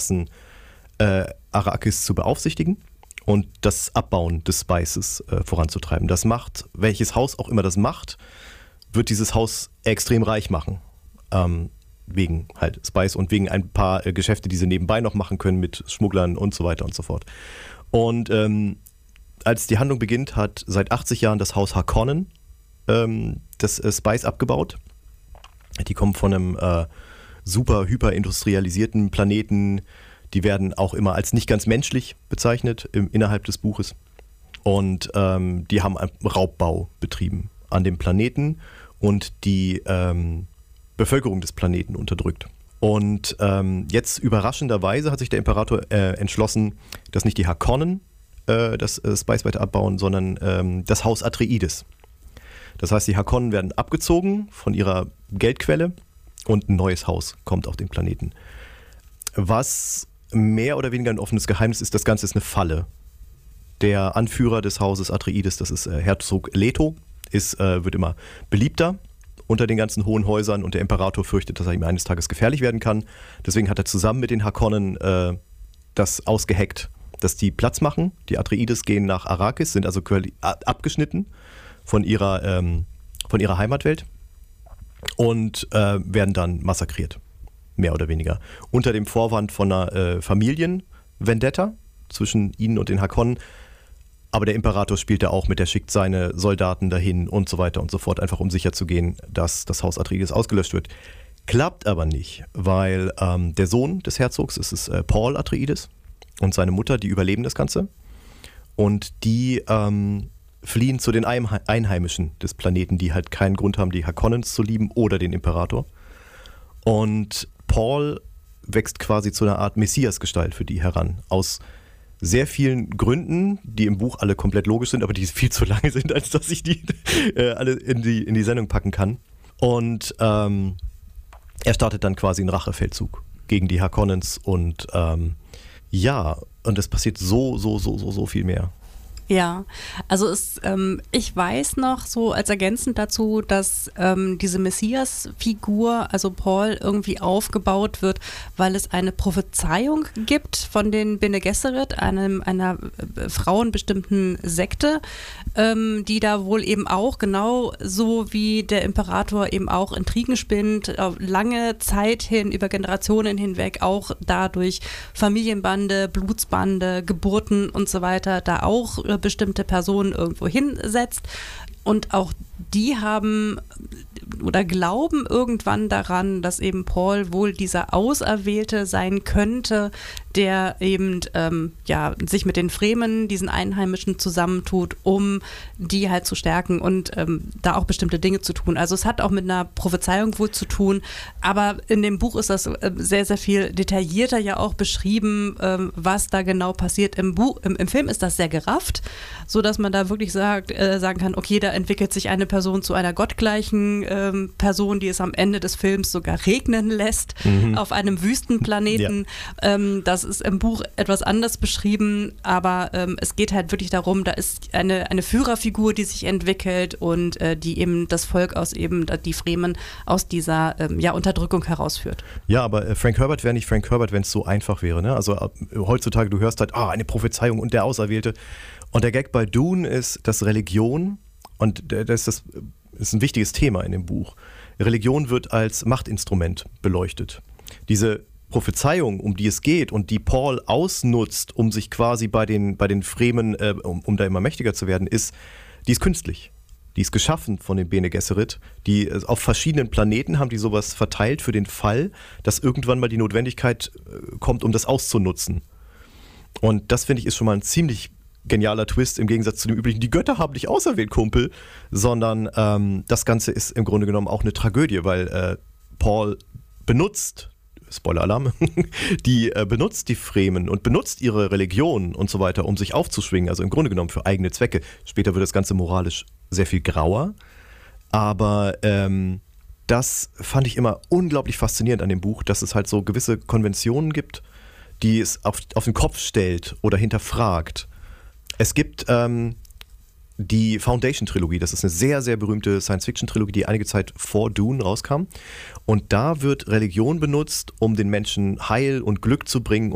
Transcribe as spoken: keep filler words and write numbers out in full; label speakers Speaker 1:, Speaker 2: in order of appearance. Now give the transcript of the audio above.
Speaker 1: entschlossen, äh, Arrakis zu beaufsichtigen und das Abbauen des Spices äh, voranzutreiben. Das macht, welches Haus auch immer das macht, wird dieses Haus extrem reich machen. Ähm, wegen halt Spice und wegen ein paar äh, Geschäfte, die sie nebenbei noch machen können mit Schmugglern und so weiter und so fort. Und ähm, als die Handlung beginnt, hat seit achtzig Jahren das Haus Harkonnen ähm, das äh, Spice abgebaut. Die kommen von einem äh, super hyperindustrialisierten Planeten. Die werden auch immer als nicht ganz menschlich bezeichnet im, innerhalb des Buches. Und ähm, die haben einen Raubbau betrieben an dem Planeten und die ähm, Bevölkerung des Planeten unterdrückt. Und ähm, jetzt überraschenderweise hat sich der Imperator äh, entschlossen, dass nicht die Harkonnen äh, das äh, Spice weiter abbauen, sondern ähm, das Haus Atreides. Das heißt, die Harkonnen werden abgezogen von ihrer Geldquelle und ein neues Haus kommt auf den Planeten. Was mehr oder weniger ein offenes Geheimnis ist, das Ganze ist eine Falle. Der Anführer des Hauses Atreides, das ist äh, Herzog Leto, ist, äh, wird immer beliebter unter den ganzen hohen Häusern und der Imperator fürchtet, dass er ihm eines Tages gefährlich werden kann. Deswegen hat er zusammen mit den Harkonnen äh, das ausgeheckt, dass die Platz machen. Die Atreides gehen nach Arrakis, sind also abgeschnitten von ihrer, ähm, von ihrer Heimatwelt und äh, werden dann massakriert, mehr oder weniger. Unter dem Vorwand von einer äh, Familienvendetta zwischen ihnen und den Harkonnen. Aber der Imperator spielt da auch mit, der schickt seine Soldaten dahin und so weiter und so fort, einfach um sicherzugehen, dass das Haus Atreides ausgelöscht wird. Klappt aber nicht, weil ähm, der Sohn des Herzogs, es ist äh, Paul Atreides und seine Mutter, die überleben das Ganze. Und die ähm, fliehen zu den Einheimischen des Planeten, die halt keinen Grund haben, die Harkonnens zu lieben oder den Imperator. Und Paul wächst quasi zu einer Art Messiasgestalt für die heran, aus sehr vielen Gründen, die im Buch alle komplett logisch sind, aber die viel zu lange sind, als dass ich die äh, alle in die, in die Sendung packen kann. Und ähm, er startet dann quasi einen Rachefeldzug gegen die Harkonnens und ähm, ja, und es passiert so, so, so, so, so viel mehr.
Speaker 2: Ja, also es, ähm, ich weiß noch so als ergänzend dazu, dass ähm, diese Messias-Figur, also Paul, irgendwie aufgebaut wird, weil es eine Prophezeiung gibt von den Bene Gesserit, einem, einer äh, frauenbestimmten Sekte, ähm, die da wohl eben auch genau so wie der Imperator eben auch Intrigen spinnt, auf lange Zeit hin, über Generationen hinweg, auch dadurch Familienbande, Blutsbande, Geburten und so weiter, da auch äh, bestimmte Personen irgendwo hinsetzt und auch die haben oder glauben irgendwann daran, dass eben Paul wohl dieser Auserwählte sein könnte, der eben ähm, ja, sich mit den Fremen, diesen Einheimischen zusammentut, um die halt zu stärken und ähm, da auch bestimmte Dinge zu tun. Also es hat auch mit einer Prophezeiung wohl zu tun, aber in dem Buch ist das äh, sehr, sehr viel detaillierter ja auch beschrieben, ähm, was da genau passiert. Im Buch, im, im Film ist das sehr gerafft, sodass man da wirklich sagt, äh, sagen kann, okay, da entwickelt sich eine Person zu einer gottgleichen ähm, Person, die es am Ende des Films sogar regnen lässt, mhm. auf einem Wüstenplaneten. Ja. Ähm, das ist im Buch etwas anders beschrieben, aber ähm, es geht halt wirklich darum, da ist eine, eine Führerfigur, die sich entwickelt und äh, die eben das Volk aus eben, die Fremen aus dieser ähm, ja, Unterdrückung herausführt.
Speaker 1: Ja, aber äh, Frank Herbert wäre nicht Frank Herbert, wenn es so einfach wäre. Ne? Also äh, heutzutage, du hörst halt, ah, eine Prophezeiung und der Auserwählte. Und der Gag bei Dune ist, dass Religion, und das ist, das ist ein wichtiges Thema in dem Buch, Religion wird als Machtinstrument beleuchtet. Diese Prophezeiung, um die es geht und die Paul ausnutzt, um sich quasi bei den, bei den Fremen, äh, um, um da immer mächtiger zu werden, ist, die ist künstlich. Die ist geschaffen von den Bene Gesserit. Die äh, auf verschiedenen Planeten haben die sowas verteilt für den Fall, dass irgendwann mal die Notwendigkeit äh, kommt, um das auszunutzen. Und das, finde ich, ist schon mal ein ziemlich genialer Twist im Gegensatz zu dem üblichen, die Götter haben dich auserwählt, Kumpel, sondern ähm, das Ganze ist im Grunde genommen auch eine Tragödie, weil äh, Paul benutzt, Spoiler-Alarm, die äh, benutzt die Fremen und benutzt ihre Religion und so weiter, um sich aufzuschwingen, also im Grunde genommen für eigene Zwecke. Später wird das Ganze moralisch sehr viel grauer, aber ähm, das fand ich immer unglaublich faszinierend an dem Buch, dass es halt so gewisse Konventionen gibt, die es auf, auf den Kopf stellt oder hinterfragt. Es gibt ähm, die Foundation-Trilogie, das ist eine sehr, sehr berühmte Science-Fiction-Trilogie, die einige Zeit vor Dune rauskam. Und da wird Religion benutzt, um den Menschen Heil und Glück zu bringen